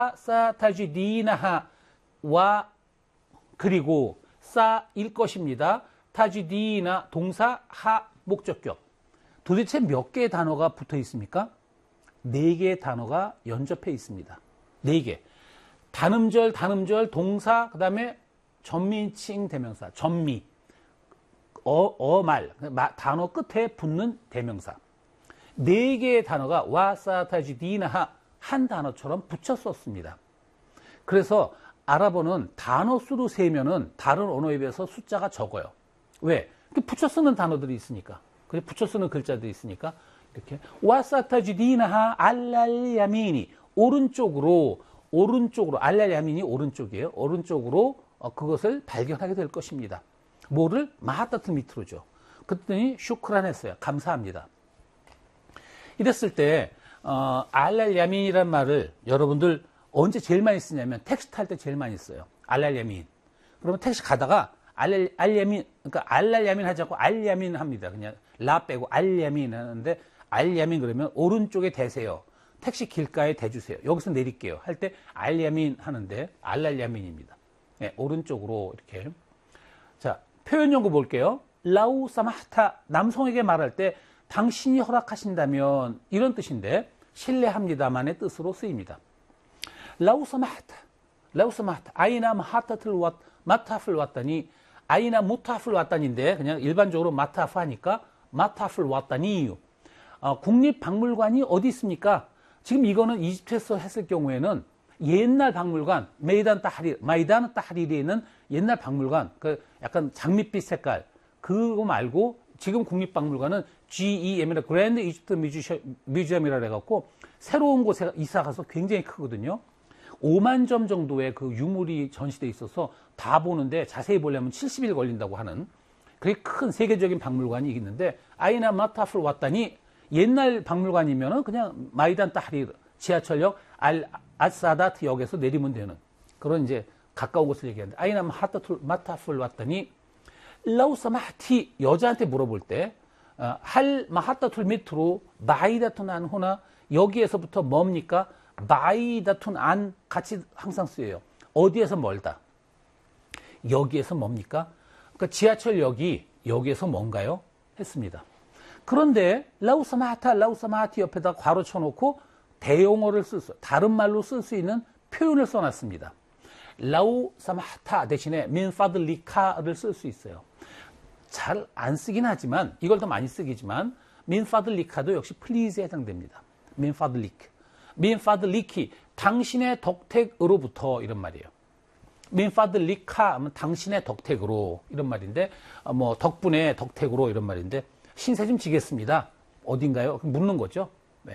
사타지디나하 와 그리고 사일 것입니다. 타지디나 동사 하 목적격. 도대체 몇 개의 단어가 붙어 있습니까? 4개의 단어가 연접해 있습니다. 4개. 단음절, 동사, 그 다음에 전미칭 대명사, 전미, 말, 단어 끝에 붙는 대명사. 4개의 단어가 와사타지디나하 한 단어처럼 붙여 썼습니다. 그래서 아랍어는 단어 수로 세면은 다른 언어에 비해서 숫자가 적어요. 왜? 붙여 쓰는 단어들이 있으니까. 그래, 붙여 쓰는 글자들이 있으니까. 이렇게. 와사타지디나하 알랄 야미니. 오른쪽으로, 알랄 야민이 오른쪽이에요. 오른쪽으로 그것을 발견하게 될 것입니다. 뭐를? 마하타트 밑으로죠. 그랬더니 슈크란 했어요. 감사합니다. 이랬을 때 알랄 야민이란 말을 여러분들 언제 제일 많이 쓰냐면 택시 탈 때 제일 많이 써요. 알랄 야민. 그러면 택시 가다가 알야민, 그러니까 알랄 야민 하지 않고 알 야민 합니다. 그냥 라 빼고 알 야민 하는데 알 야민 그러면 오른쪽에 대세요. 택시 길가에 대주세요. 여기서 내릴게요. 할 때 알야민 하는데 알랄 야민입니다. 네, 오른쪽으로 이렇게. 자, 표현 연구 볼게요. 라우 사마하타 남성에게 말할 때 당신이 허락하신다면 이런 뜻인데 신뢰합니다만의 뜻으로 쓰입니다. 라우 사마하타 아이나 마타프를 왔다니 아이나 무타프를 왔다니인데 그냥 일반적으로 마타프 하니까 마타프를 왔다니 국립박물관이 어디 있습니까? 지금 이거는 이집트에서 했을 경우에는 옛날 박물관, 마이단 따하리리에 있는 옛날 박물관, 그 약간 장밋빛 색깔, 그거 말고 지금 국립박물관은 GEM이라 그랜드 이집트 뮤지엄이라 해갖고 새로운 곳에 이사 가서 굉장히 크거든요. 5만 점 정도의 그 유물이 전시되어 있어서 다 보는데 자세히 보려면 70일 걸린다고 하는 그게 큰 세계적인 박물관이 있는데 아이나 마타프를 왔다니 옛날 박물관이면은 그냥 마이단 따하리르 지하철역 알사다트 역에서 내리면 되는 그런 이제 가까운 곳을 얘기하는데 아이나 마타프를 왔다니 라우사마티 여자한테 물어볼 때 할 마하타툴 밑으로 마이다툰 안 호나 여기에서부터 뭡니까? 마이다툰 안 같이 항상 쓰여요. 어디에서 멀다. 여기에서 뭡니까? 그러니까 지하철역이 여기에서 뭔가요? 했습니다. 그런데 라우사마티 옆에다 괄호 쳐놓고 대용어를 다른 말로 쓸 수 있는 표현을 써놨습니다. 라우사마타 대신에 민파들리카를 쓸 수 있어요. 잘 안 쓰긴 하지만 이걸 더 많이 쓰기지만 민파들리카도 역시 플리즈에 해당됩니다. 민파들리키 당신의 덕택으로부터 이런 말이에요. 민파들리카 하면 당신의 덕택으로 이런 말인데 뭐 덕분에 덕택으로 이런 말인데 신세 좀 지겠습니다. 어딘가요? 묻는 거죠. 네.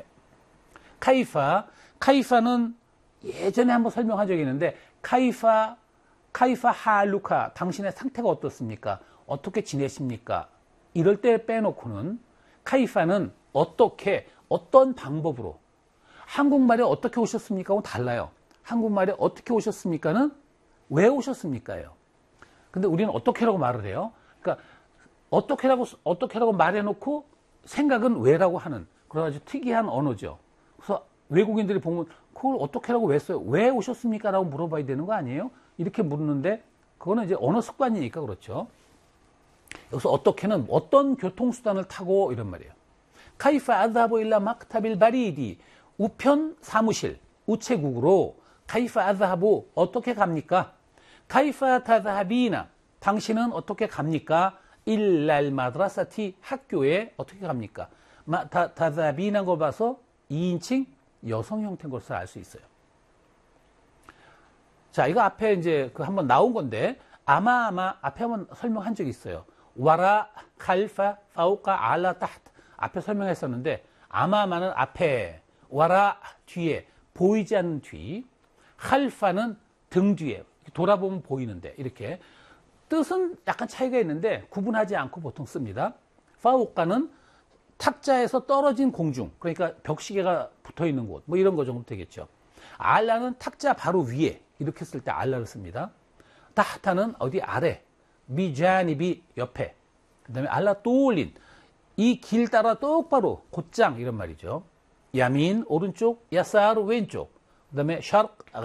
카이파는 예전에 한번 설명한 적이 있는데 카이파 하루카 당신의 상태가 어떻습니까? 어떻게 지내십니까? 이럴 때 빼놓고는 카이파는 어떻게 어떤 방법으로 한국말에 어떻게 오셨습니까? 하고 달라요. 한국말에 어떻게 오셨습니까는 왜 오셨습니까요? 근데 우리는 어떻게라고 말을 해요. 그러니까 어떻게라고 말해놓고 생각은 왜라고 하는 그런 아주 특이한 언어죠. 그래서 외국인들이 보면 그걸 어떻게라고 왜 써요? 왜 오셨습니까? 라고 물어봐야 되는 거 아니에요? 이렇게 물는데 그거는 이제 언어 습관이니까 그렇죠. 여기서 어떻게는 어떤 교통수단을 타고 이런 말이에요. 카이파 아드하보 일라 막타빌 바리디 우편 사무실 우체국으로 카이파 아드하보 어떻게 갑니까? 카이파 타드하비나 당신은 어떻게 갑니까? 일랄 마드라사티 학교에 어떻게 갑니까? 타드하비나 거 봐서 2인칭 여성 형태인 것을 알 수 있어요. 자, 이거 앞에 이제 그 한번 나온 건데 아마 앞에 한번 설명한 적이 있어요. 와라 칼파 파우카 알라 타트 앞에 설명했었는데 아마는 앞에 와라 뒤에 보이지 않는 뒤 칼파는 등 뒤에 돌아보면 보이는데 이렇게 뜻은 약간 차이가 있는데 구분하지 않고 보통 씁니다. 파우카는 탁자에서 떨어진 공중 그러니까 벽시계가 붙어있는 곳 뭐 이런 거 정도 되겠죠. 알라는 탁자 바로 위에 이렇게 쓸 때 알라를 씁니다. 타타는 어디 아래 미자니비 옆에 그 다음에 알라 또 올린 이 길 따라 똑바로 곧장 이런 말이죠. 야민 오른쪽 야사르 왼쪽 그다음에 샤르크